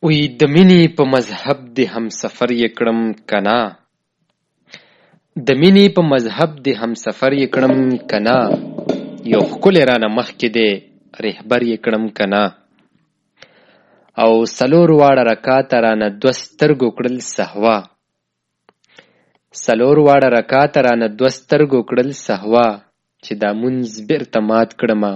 وی د مینې په مذهب د همسفر یې کړم کنا، د مینې په مذهب د همسفر یې کړم کنا، یو ښکلی رانه مخکې دی رهبر یې کړم کنا، او څلور واړه رکاته رانه دوه سترګو کړل سهوا، څلور واړه رکاته رانه دوه سترګو کړل سهوا، چې دا مونځ بیرته مات کړمه